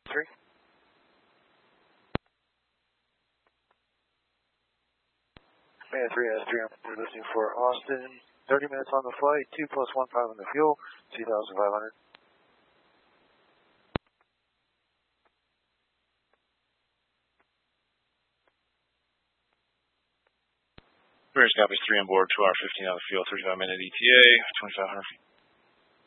3. Maya 3 has 300 listening for Austin. 30 minutes on the flight, 2 plus 1.5 on the fuel, 2,500. British copies 3 on board, 2 hour 15 on the fuel, 35-minute ETA, 2,500 feet.